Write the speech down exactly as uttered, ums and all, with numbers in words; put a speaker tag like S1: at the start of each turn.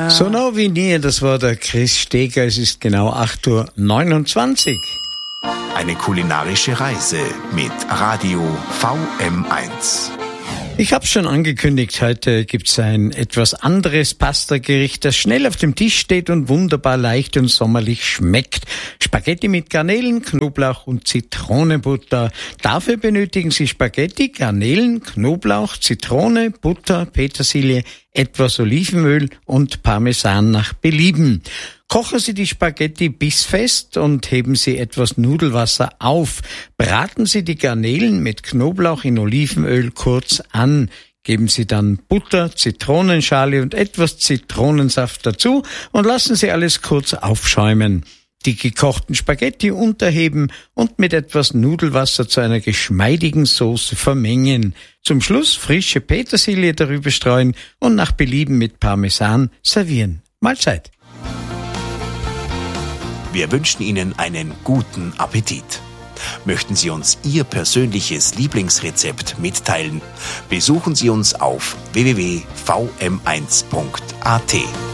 S1: So nah wie nie, das war der Chris Steger. Es ist genau acht Uhr neunundzwanzig.
S2: Eine kulinarische Reise mit Radio V M eins.
S1: Ich habe schon angekündigt, heute gibt's ein etwas anderes Pasta-Gericht, das schnell auf dem Tisch steht und wunderbar leicht und sommerlich schmeckt. Spaghetti mit Garnelen, Knoblauch und Zitronenbutter. Dafür benötigen Sie Spaghetti, Garnelen, Knoblauch, Zitrone, Butter, Petersilie, etwas Olivenöl und Parmesan nach Belieben. Kochen Sie die Spaghetti bissfest und heben Sie etwas Nudelwasser auf. Braten Sie die Garnelen mit Knoblauch in Olivenöl kurz an. Geben Sie dann Butter, Zitronenschale und etwas Zitronensaft dazu und lassen Sie alles kurz aufschäumen. Die gekochten Spaghetti unterheben und mit etwas Nudelwasser zu einer geschmeidigen Soße vermengen. Zum Schluss frische Petersilie darüber streuen und nach Belieben mit Parmesan servieren. Mahlzeit!
S2: Wir wünschen Ihnen einen guten Appetit. Möchten Sie uns Ihr persönliches Lieblingsrezept mitteilen? Besuchen Sie uns auf w w w punkt v m eins punkt a t.